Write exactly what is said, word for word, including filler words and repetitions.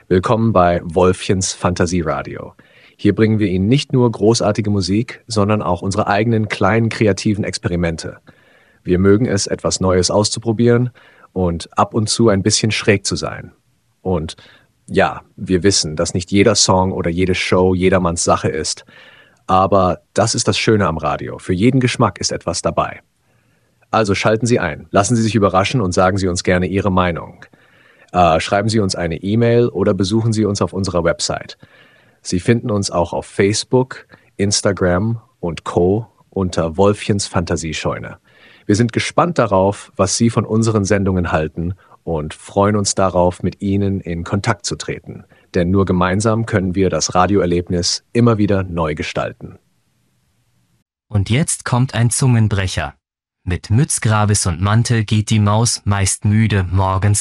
Willkommen bei Wolfchens Fantasieradio. Hier bringen wir Ihnen nicht nur großartige Musik, sondern auch unsere eigenen kleinen kreativen Experimente. Wir mögen es, etwas Neues auszuprobieren und ab und zu ein bisschen schräg zu sein. Und ja, wir wissen, dass nicht jeder Song oder jede Show jedermanns Sache ist. Aber das ist das Schöne am Radio. Für jeden Geschmack ist etwas dabei. Also schalten Sie ein, lassen Sie sich überraschen und sagen Sie uns gerne Ihre Meinung. Äh, schreiben Sie uns eine E-Mail oder besuchen Sie uns auf unserer Website. Sie finden uns auch auf Facebook, Instagram und Co. unter Wolfchens Fantasiescheune. Wir sind gespannt darauf, was Sie von unseren Sendungen halten und freuen uns darauf, mit Ihnen in Kontakt zu treten. Denn nur gemeinsam können wir das Radioerlebnis immer wieder neu gestalten. Und jetzt kommt ein Zungenbrecher. Mit Mütz, Gravis und Mantel geht die Maus, meist müde, morgens